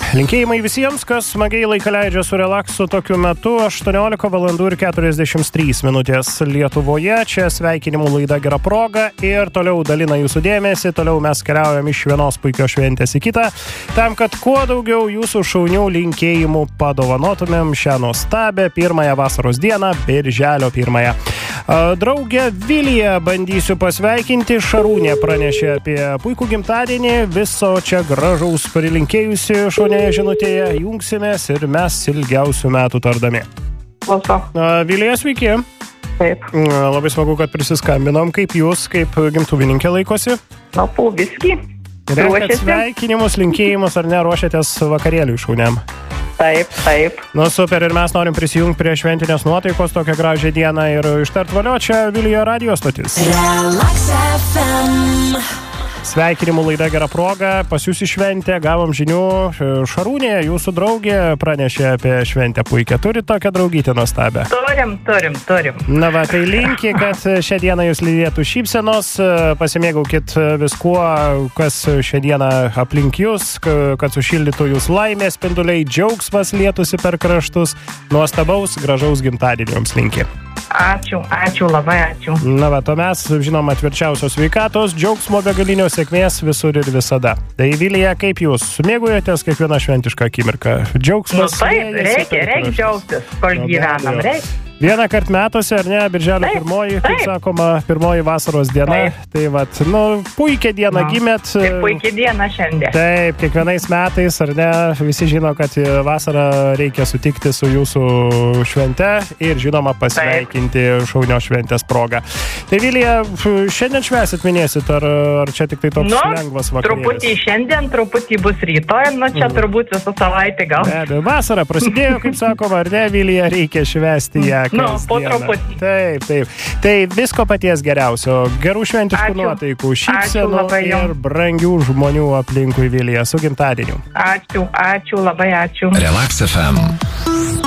Linkėjimai visiems, kas smagiai laiką leidžia su relaksu tokiu metu. 18 valandų ir 43 minutės Lietuvoje. Čia sveikinimų laida Gera proga ir toliau dalina jūsų dėmesį. Toliau mes keliaujam iš vienos puikios šventės į kitą, tam, kad kuo daugiau jūsų šaunių linkėjimų padovanotumėm šią nuostabę pirmąją vasaros dieną, birželio 1. Draugę Viliją bandysiu pasveikinti. Šarūnė pranešė apie puikų gimtadienį. Viso čia gražaus prilinkėjusi šaunėje žinutėje. Jungsimės ir mes ilgiausių metų tardami. Klauso. Vilija, sveiki. Taip. Labai smagu, kad prisiskambinom. Kaip jūs, kaip gimtuvininkė laikosi? Na, po viskį. Renkat sveikinimus, linkėjimus, ar ne, ruošiatės vakarėliui šauniam? Taip, taip. Nu, super, ir mes norim prisijungti prie šventinės nuotaikos tokią gražią dieną ir ištart valio čia Vilija radio stotis. Relax FM. Sveikinimų laida Gera proga, pas jūs į šventę, gavom žinių. Šarūnė, jūsų draugė, pranešė apie šventę puikią. Turit tokią draugytę nuostabę? Turim. Na va, tai linki, kad šią dieną jūs lydėtų šypsenos, pasimėgaukit viskuo, kas šią dieną aplink jūs, kad sušildytų jūs laimės spinduliai, džiaugsmas lietųsi per kraštus, nuostabaus, gražaus gimtadienio jums linki. Ačiū, labai ačiū. Na va, to mes, žinoma, tvirčiausios sveikatos, džiaugsmo begalinio sėkmės visur ir visada. Tai Vilija, kaip jūs sumėgujatės kiekvieną šventišką akimirką? Džiaugsmas? Nu taip, reikia džiaugtis, kol gyvenam, reikia. Vieną kart metuose, ar ne, birželio pirmoji, kaip sakoma, pirmoji vasaros diena. Tai vat, puikia diena gimėt. Puikia diena šiandien. Taip, kiekvienais metais, ar ne, visi žino, kad vasarą reikia sutikti su jūsų švente ir, žinoma, pasveikinti šaunio šventės progą. Tai Vilija, šiandien švęsit, minėsit, ar čia tik tai toks lengvas vakarėlis? Truputį šiandien, truputį bus rytoj, čia turbūt visą savaitę gal. Vasara prasidėjo, kaip sakoma, ar ne, Vilija, reikia švęsti ją. Po truputį. Taip. Tai visko paties geriausio. Gerų šventiškų nuotaikų, šypsenų ir brangių žmonių aplinkui Vilija. Su gimtadieniu. Ačiū, labai ačiū. Relax FM.